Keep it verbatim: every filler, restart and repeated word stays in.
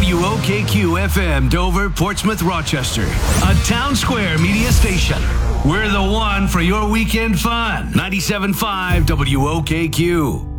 W O K Q F M, Dover, Portsmouth, Rochester. A Town Square media station. We're the one for your weekend fun. ninety-seven point five W O K Q.